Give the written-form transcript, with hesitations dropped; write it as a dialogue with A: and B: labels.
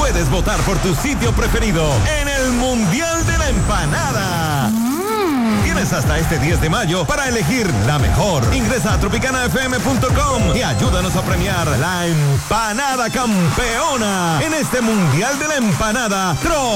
A: puedes votar por tu sitio preferido en el Mundial de la Empanada. Tienes hasta este 10 de mayo para elegir la mejor. Ingresa a tropicanafm.com y ayúdanos a premiar la empanada campeona en este Mundial de la Empanada.